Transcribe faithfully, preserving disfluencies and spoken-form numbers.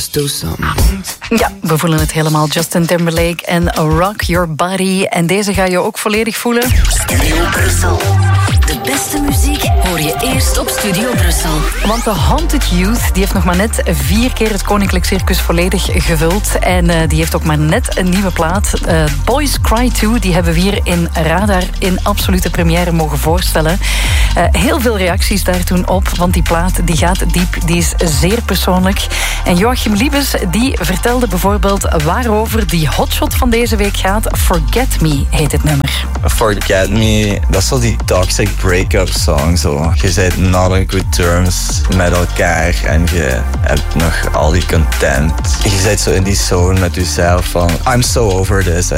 Just do something. Ja, we voelen het helemaal. Justin Timberlake en Rock Your Body. En deze ga je ook volledig voelen. Studio Brussel. De beste muziek hoor je eerst op Studio Brussel. Want de Haunted Youth die heeft nog maar net vier keer het Koninklijk Circus volledig gevuld. En uh, die heeft ook maar net een nieuwe plaat. Uh, Boys Cry twee, die hebben we hier in Radar in absolute première mogen voorstellen. Uh, heel veel reacties daar toen op, want die plaat die gaat diep, die is zeer persoonlijk. En Joachim Liebes die vertelde bijvoorbeeld waarover die hotshot van deze week gaat. Forget Me heet het nummer. Forget Me, dat is zo die toxic break-up song. Zo. Je bent not on good terms met elkaar en je hebt nog al die content. Je zit zo in die zone met jezelf van I'm so over this.